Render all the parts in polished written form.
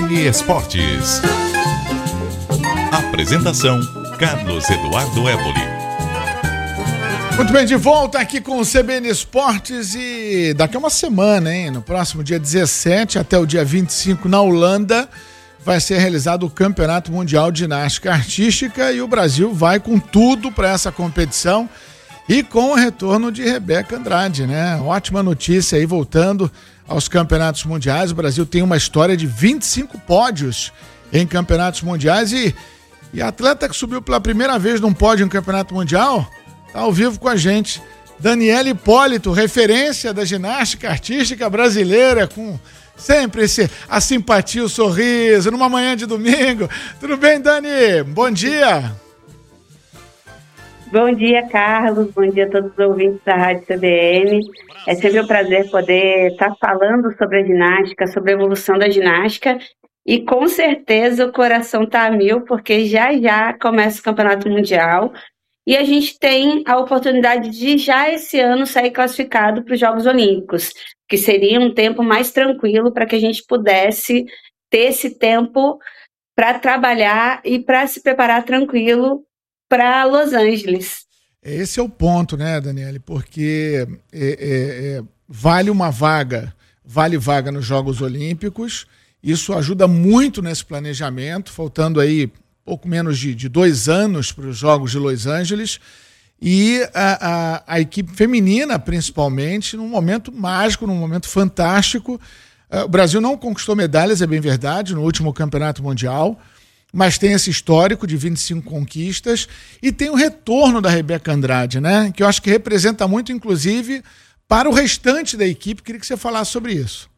CBN Esportes. Apresentação: Carlos Eduardo Éboli. Muito bem, de volta aqui com o CBN Esportes e daqui a uma semana, no próximo dia 17 até o dia 25 na Holanda, vai ser realizado o Campeonato Mundial de Ginástica Artística e o Brasil vai com tudo para essa competição e com o retorno de Rebeca Andrade, Ótima notícia aí, voltando aos campeonatos mundiais. O Brasil tem uma história de 25 pódios em campeonatos mundiais e a atleta que subiu pela primeira vez num pódio em campeonato mundial está ao vivo com a gente. Daniela Hipólito, referência da ginástica artística brasileira, com sempre a simpatia, o sorriso, numa manhã de domingo. Tudo bem, Dani? Bom dia. Bom dia, Carlos. Bom dia a todos os ouvintes da Rádio CBN. É sempre um prazer poder estar falando sobre a ginástica, sobre a evolução da ginástica. E com certeza o coração está a mil, porque já começa o Campeonato Mundial. E a gente tem a oportunidade de já esse ano sair classificado para os Jogos Olímpicos, que seria um tempo mais tranquilo para que a gente pudesse ter esse tempo para trabalhar e para se preparar tranquilo para Los Angeles. Esse é o ponto, Daniele? Porque vale vaga nos Jogos Olímpicos, isso ajuda muito nesse planejamento, faltando aí pouco menos de 2 anos para os Jogos de Los Angeles, e a equipe feminina, principalmente, num momento mágico, num momento fantástico. O Brasil não conquistou medalhas, é bem verdade, no último Campeonato Mundial, mas tem esse histórico de 25 conquistas e tem o retorno da Rebeca Andrade, que eu acho que representa muito, inclusive, para o restante da equipe. Queria que você falasse sobre isso.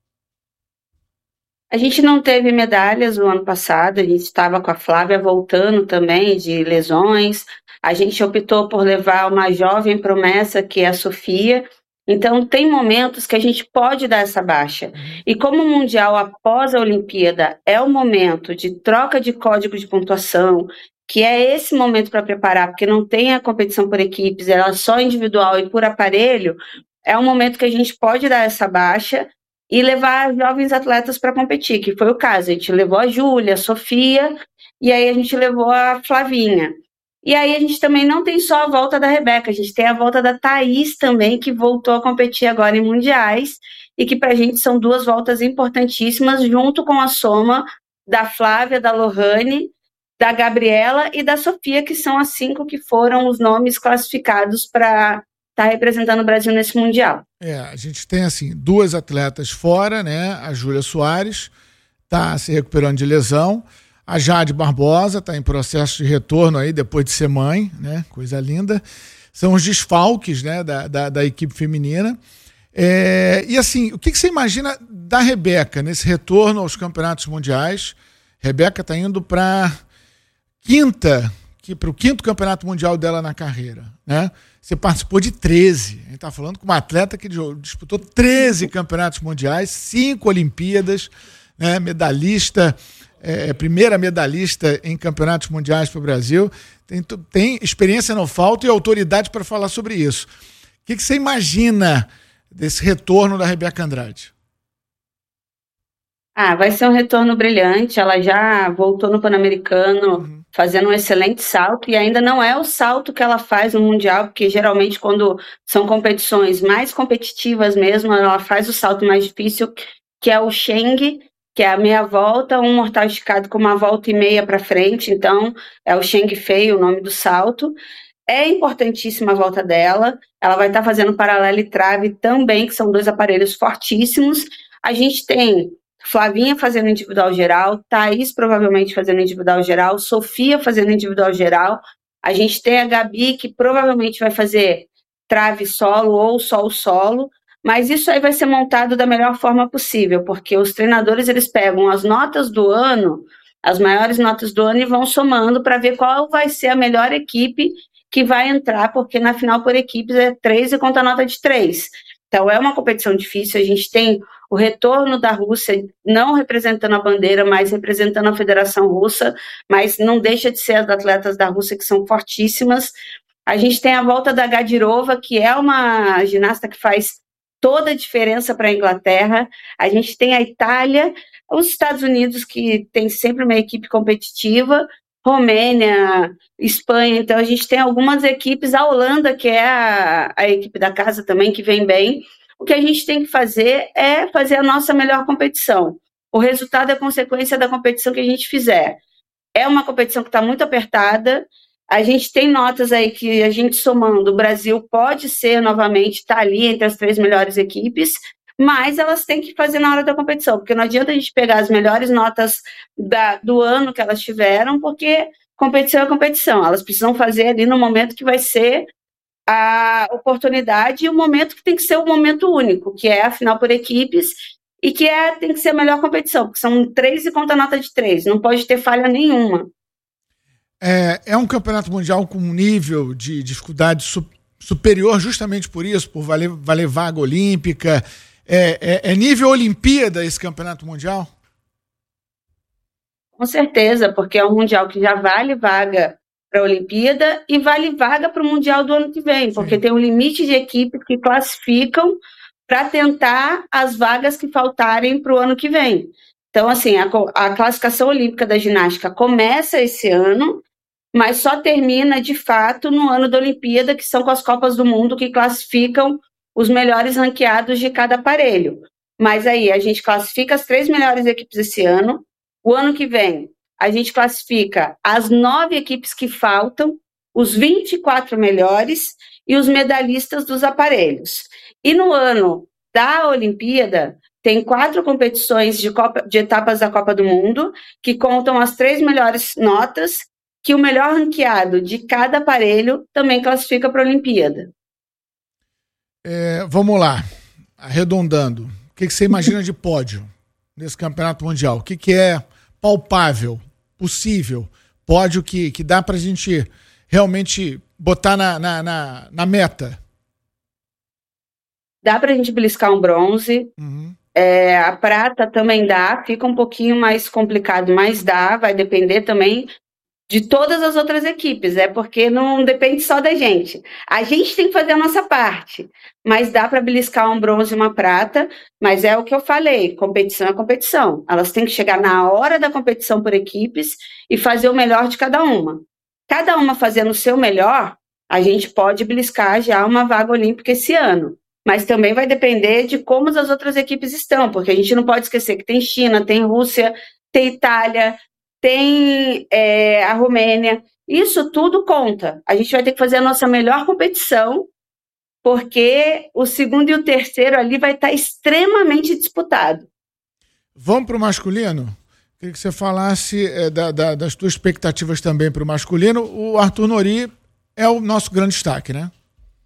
A gente não teve medalhas no ano passado, a gente estava com a Flávia voltando também de lesões, a gente optou por levar uma jovem promessa, que é a Sofia. Então, tem momentos que a gente pode dar essa baixa. E como o Mundial após a Olimpíada é o momento de troca de código de pontuação, que é esse momento para preparar, porque não tem a competição por equipes, ela é só individual e por aparelho, é um momento que a gente pode dar essa baixa e levar jovens atletas para competir, que foi o caso. A gente levou a Júlia, a Sofia, e aí a gente levou a Flavinha. E aí a gente também não tem só a volta da Rebeca, a gente tem a volta da Thaís também, que voltou a competir agora em mundiais, e que pra gente são 2 voltas importantíssimas, junto com a soma da Flávia, da Lohane, da Gabriela e da Sofia, que são as 5 que foram os nomes classificados para estar representando o Brasil nesse mundial. A gente tem 2 atletas fora, a Júlia Soares está se recuperando de lesão, a Jade Barbosa está em processo de retorno aí depois de ser mãe, coisa linda. São os desfalques, da equipe feminina. E o que você imagina da Rebeca nesse retorno aos campeonatos mundiais? Rebeca está indo para o 5º campeonato mundial dela na carreira, Você participou de 13. A gente está falando com uma atleta que disputou 13 campeonatos mundiais, 5 Olimpíadas, medalhista, primeira medalhista em campeonatos mundiais para o Brasil. Tem experiência no falto e autoridade para falar sobre isso. O que você imagina desse retorno da Rebeca Andrade? Vai ser um retorno brilhante. Ela já voltou no Pan-Americano fazendo um excelente salto, e ainda não é o salto que ela faz no Mundial, porque geralmente quando são competições mais competitivas mesmo, ela faz o salto mais difícil, que é o Cheng, que é a meia volta, um mortal esticado com uma volta e meia para frente. Então é o Cheng Fei, o nome do salto. É importantíssima a volta dela. Ela vai estar fazendo paralelo e trave também, que são 2 aparelhos fortíssimos. A gente tem Flavinha fazendo individual geral, Thaís provavelmente fazendo individual geral, Sofia fazendo individual geral. A gente tem a Gabi, que provavelmente vai fazer trave solo ou sol solo, mas isso aí vai ser montado da melhor forma possível, porque os treinadores, eles pegam as notas do ano, as maiores notas do ano, e vão somando para ver qual vai ser a melhor equipe que vai entrar, porque na final por equipes é 3 e conta a nota de 3. Então é uma competição difícil. A gente tem o retorno da Rússia, não representando a bandeira, mas representando a Federação Russa, mas não deixa de ser as atletas da Rússia, que são fortíssimas. A gente tem a volta da Gadirova, que é uma ginasta que faz toda a diferença para a Inglaterra. A gente tem a Itália, os Estados Unidos, que tem sempre uma equipe competitiva, Romênia, Espanha, então a gente tem algumas equipes, a Holanda, que é a equipe da casa também, que vem bem. O que a gente tem que fazer é fazer a nossa melhor competição. O resultado é consequência da competição que a gente fizer. É uma competição que está muito apertada, a gente tem notas aí que a gente somando, o Brasil pode ser novamente, está ali entre as 3 melhores equipes, mas elas têm que fazer na hora da competição, porque não adianta a gente pegar as melhores notas do ano que elas tiveram, porque competição é competição, elas precisam fazer ali no momento que vai ser a oportunidade e o momento que tem que ser o momento único, que é a final por equipes, e que tem que ser a melhor competição, porque são 3 e conta nota de 3, não pode ter falha nenhuma. É um campeonato mundial com um nível de dificuldade superior justamente por isso, por valer vaga olímpica. É nível Olimpíada esse campeonato mundial? Com certeza, porque é um mundial que já vale vaga para a Olimpíada e vale vaga para o mundial do ano que vem, porque tem um limite de equipes que classificam para tentar as vagas que faltarem para o ano que vem. Então, assim, a classificação olímpica da ginástica começa esse ano, mas só termina, de fato, no ano da Olimpíada, que são com as Copas do Mundo que classificam os melhores ranqueados de cada aparelho. Mas aí a gente classifica as 3 melhores equipes esse ano. O ano que vem, a gente classifica as 9 equipes que faltam, os 24 melhores e os medalhistas dos aparelhos. E no ano da Olimpíada, tem 4 competições de etapas da Copa do Mundo, que contam as 3 melhores notas, que o melhor ranqueado de cada aparelho também classifica para a Olimpíada. Vamos lá, arredondando. O que você imagina de pódio nesse campeonato mundial? O que é palpável, possível, pódio que dá para a gente realmente botar na meta? Dá para a gente beliscar um bronze. Uhum. A prata também dá, fica um pouquinho mais complicado, mas dá, vai depender também de todas as outras equipes, porque não depende só da gente. A gente tem que fazer a nossa parte, mas dá para beliscar um bronze e uma prata, mas é o que eu falei, competição é competição. Elas têm que chegar na hora da competição por equipes e fazer o melhor de cada uma. Cada uma fazendo o seu melhor, a gente pode beliscar já uma vaga olímpica esse ano. Mas também vai depender de como as outras equipes estão, porque a gente não pode esquecer que tem China, tem Rússia, tem Itália, tem a Romênia. Isso tudo conta. A gente vai ter que fazer a nossa melhor competição, porque o segundo e o terceiro ali vai estar extremamente disputado. Vamos para o masculino? Queria que você falasse das tuas expectativas também para o masculino. O Arthur Nori é o nosso grande destaque, né?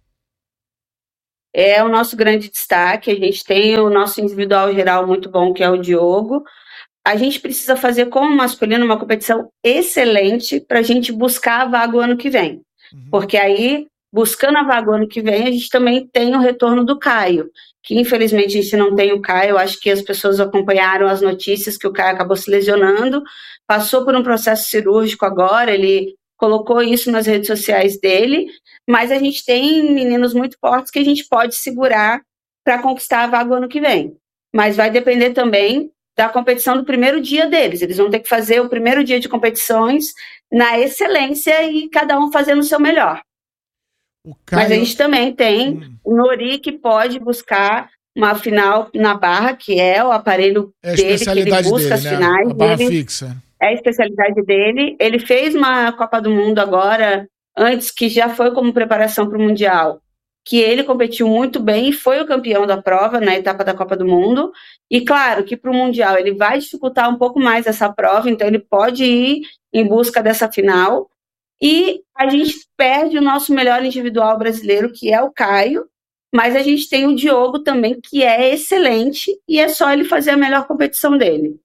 É o nosso grande destaque. A gente tem o nosso individual geral muito bom, que é o Diogo. A gente precisa fazer como masculino uma competição excelente para a gente buscar a vaga o ano que vem. Uhum. Porque aí, buscando a vaga o ano que vem, a gente também tem o retorno do Caio, que infelizmente a gente não tem o Caio. Eu acho que as pessoas acompanharam as notícias que o Caio acabou se lesionando, passou por um processo cirúrgico agora, ele colocou isso nas redes sociais dele, mas a gente tem meninos muito fortes que a gente pode segurar para conquistar a vaga o ano que vem. Mas vai depender também da competição do primeiro dia deles. Eles vão ter que fazer o primeiro dia de competições na excelência e cada um fazendo o seu melhor. Caio... Mas a gente também tem o Nori, que pode buscar uma final na barra, que é o aparelho dele, que ele busca as finais. A barra fixa. É a especialidade dele. Ele fez uma Copa do Mundo agora, antes, que já foi como preparação para o Mundial, que ele competiu muito bem e foi o campeão da prova na etapa da Copa do Mundo. E claro que para o Mundial ele vai dificultar um pouco mais essa prova, então ele pode ir em busca dessa final. E a gente perde o nosso melhor individual brasileiro, que é o Caio, mas a gente tem o Diogo também, que é excelente, e é só ele fazer a melhor competição dele.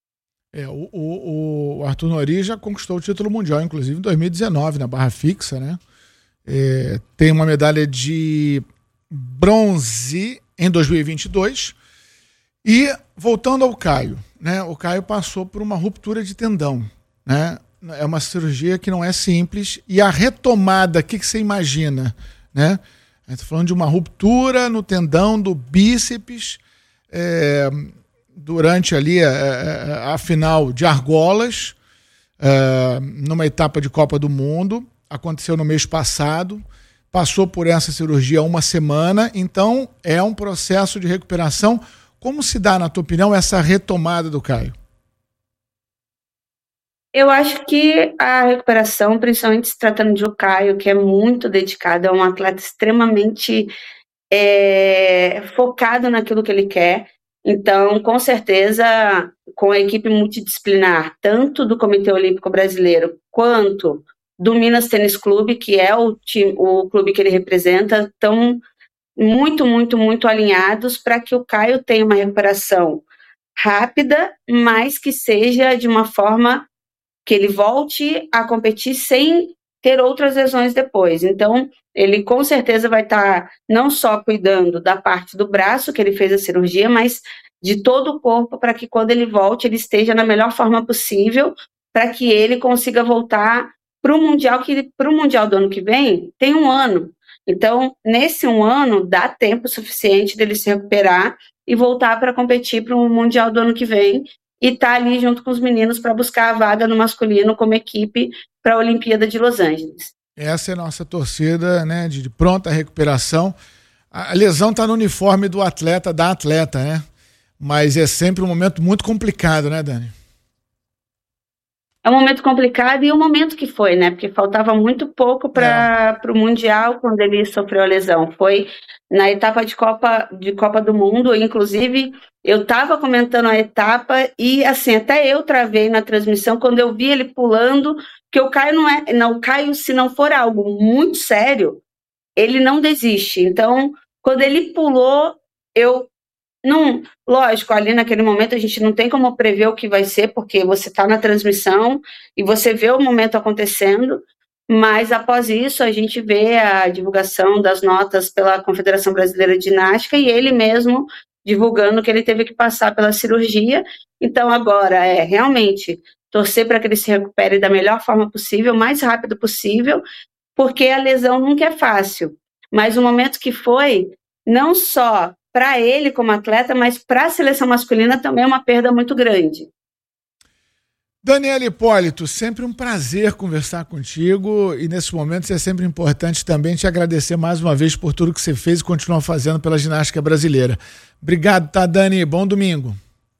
O Arthur Nori já conquistou o título mundial, inclusive em 2019, na barra fixa, né? Tem uma medalha de bronze em 2022. E voltando ao Caio, né? O Caio passou por uma ruptura de tendão, né? É uma cirurgia que não é simples. E a retomada, o que você imagina, né? A gente está falando de uma ruptura no tendão do bíceps durante ali a final de argolas, numa etapa de Copa do Mundo. Aconteceu no mês passado. Passou por essa cirurgia 1 semana. Então, é um processo de recuperação. Como se dá, na tua opinião, essa retomada do Caio? Eu acho que a recuperação, principalmente se tratando de o Caio, que é muito dedicado, é um atleta extremamente focado naquilo que ele quer. Então, com certeza, com a equipe multidisciplinar, tanto do Comitê Olímpico Brasileiro quanto do Minas Tênis Clube, que é o clube que ele representa, estão muito, muito, muito alinhados para que o Caio tenha uma recuperação rápida, mas que seja de uma forma que ele volte a competir sem ter outras lesões depois. Então, ele com certeza vai estar não só cuidando da parte do braço, que ele fez a cirurgia, mas de todo o corpo, para que quando ele volte, ele esteja na melhor forma possível, para que ele consiga voltar para o Mundial, que para o Mundial do ano que vem tem 1 ano. Então, nesse 1 ano, dá tempo suficiente dele se recuperar e voltar para competir para o Mundial do ano que vem, e tá ali junto com os meninos para buscar a vaga no masculino como equipe para a Olimpíada de Los Angeles. Essa é a nossa torcida, né, de pronta recuperação. A lesão está no uniforme do atleta, da atleta, né? Mas é sempre um momento muito complicado, né, Dani? É um momento complicado e o momento que foi, né? Porque faltava muito pouco para o Mundial quando ele sofreu a lesão. Foi na etapa de Copa do Mundo, inclusive eu estava comentando a etapa e assim, até eu travei na transmissão quando eu vi ele pulando, que o Caio o Caio, se não for algo muito sério, ele não desiste. Então, quando ele pulou, lógico, ali naquele momento a gente não tem como prever o que vai ser, porque você está na transmissão e você vê o momento acontecendo, mas após isso a gente vê a divulgação das notas pela Confederação Brasileira de Ginástica e ele mesmo divulgando que ele teve que passar pela cirurgia. Então agora é realmente torcer para que ele se recupere da melhor forma possível, o mais rápido possível, porque a lesão nunca é fácil, mas o momento que foi, não só para ele como atleta, mas para a seleção masculina também é uma perda muito grande. Daniela Hipólito, sempre um prazer conversar contigo e nesse momento é sempre importante também te agradecer mais uma vez por tudo que você fez e continua fazendo pela ginástica brasileira. Obrigado, tá, Dani? Bom domingo.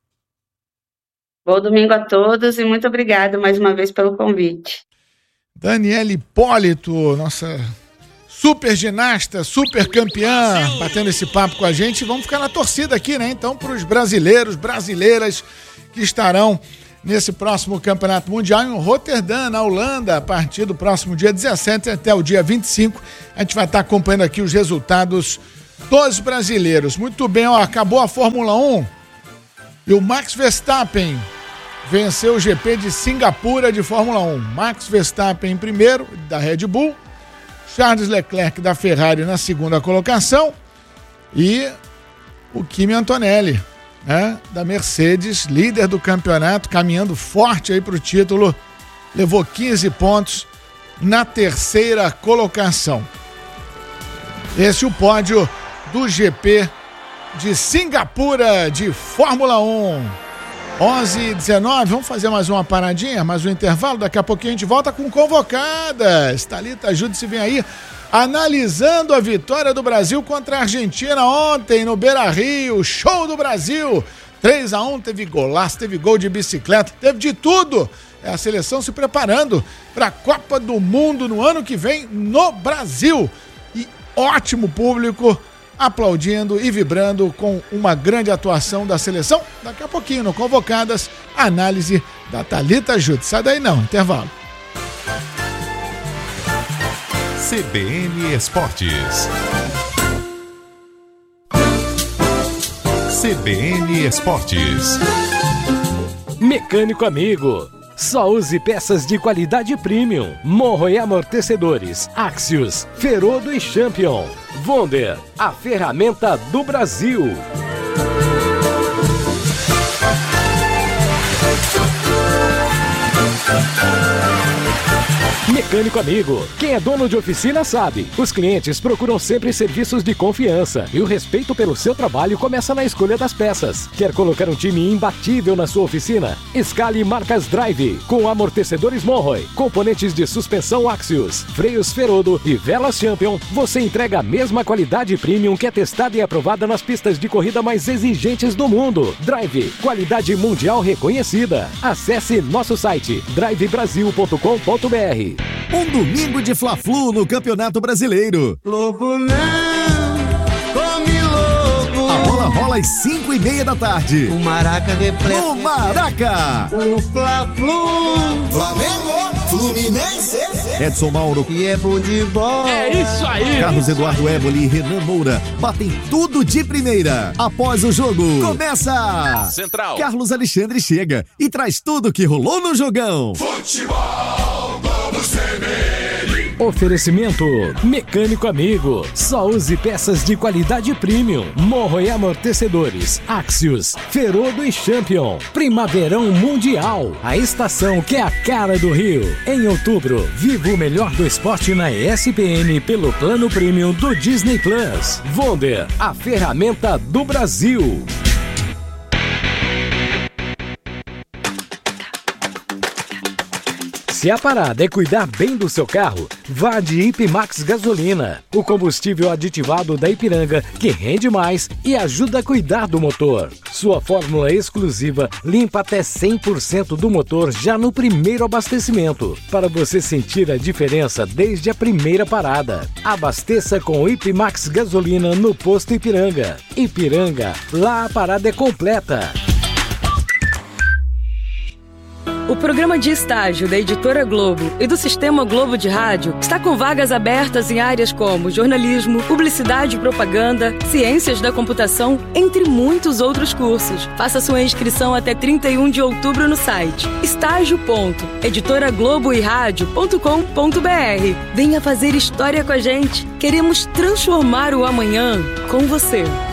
Bom domingo a todos e muito obrigado mais uma vez pelo convite. Daniela Hipólito, nossa super ginasta, super campeã, batendo esse papo com a gente. Vamos ficar na torcida aqui, né? Então, para os brasileiros, brasileiras que estarão nesse próximo Campeonato Mundial em Roterdã, na Holanda, a partir do próximo dia 17 até o dia 25. A gente vai estar acompanhando aqui os resultados dos brasileiros. Muito bem, ó, acabou a Fórmula 1 e o Max Verstappen venceu o GP de Singapura de Fórmula 1. Max Verstappen em primeiro, da Red Bull, Charles Leclerc da Ferrari na segunda colocação e o Kimi Antonelli, né, da Mercedes, líder do campeonato, caminhando forte aí para o título, levou 15 pontos na terceira colocação. Esse é o pódio do GP de Singapura de Fórmula 1. 11h19, vamos fazer mais uma paradinha, mais um intervalo, daqui a pouquinho a gente volta com convocadas. Thalita Júdice vem aí analisando a vitória do Brasil contra a Argentina ontem no Beira-Rio, show do Brasil, 3-1, teve golaço, teve gol de bicicleta, teve de tudo. É a seleção se preparando para a Copa do Mundo no ano que vem no Brasil. E ótimo público aplaudindo e vibrando com uma grande atuação da seleção. Daqui a pouquinho, no Convocadas, análise da Thalita Júdice. Sai daí não, intervalo. CBN Esportes. CBN Esportes. Mecânico amigo. Só use peças de qualidade premium. Morro e amortecedores. Axios, Ferodo e Champion. Wonder, a ferramenta do Brasil. Mecânico Amigo. Quem é dono de oficina sabe. Os clientes procuram sempre serviços de confiança e o respeito pelo seu trabalho começa na escolha das peças. Quer colocar um time imbatível na sua oficina? Escale marcas Drive, com amortecedores Monroe, componentes de suspensão Axios, freios Ferodo e velas Champion. Você entrega a mesma qualidade premium que é testada e aprovada nas pistas de corrida mais exigentes do mundo. Drive, qualidade mundial reconhecida. Acesse nosso site drivebrasil.com.br. Um domingo de Fla-Flu no Campeonato Brasileiro. Louco não, come louco. A bola rola às 5:30 da tarde. O Maraca repleto. No Maraca. O Fla-Flu. Flamengo, Fluminense. Edson Mauro. E é bom de bola. É isso aí. Carlos Eduardo Éboli e Renan Moura batem tudo de primeira. Após o jogo, começa Central. Carlos Alexandre chega e traz tudo que rolou no jogão. Futebol, vamos tremer. Oferecimento Mecânico Amigo. Só use peças de qualidade premium. Monroe Amortecedores, Axios, Ferodo e Champion. Primaverão Mundial. A estação que é a cara do Rio. Em outubro, viva o melhor do esporte na ESPN pelo plano premium do Disney Plus. Wonder, a ferramenta do Brasil. Se a parada é cuidar bem do seu carro, vá de Ipimax Gasolina, o combustível aditivado da Ipiranga que rende mais e ajuda a cuidar do motor. Sua fórmula exclusiva limpa até 100% do motor já no primeiro abastecimento, para você sentir a diferença desde a primeira parada. Abasteça com Ipimax Gasolina no posto Ipiranga. Ipiranga, lá a parada é completa. O programa de estágio da Editora Globo e do Sistema Globo de Rádio está com vagas abertas em áreas como jornalismo, publicidade e propaganda, ciências da computação, entre muitos outros cursos. Faça sua inscrição até 31 de outubro no site estágio.editoragloboeradio.com.br. Venha fazer história com a gente. Queremos transformar o amanhã com você.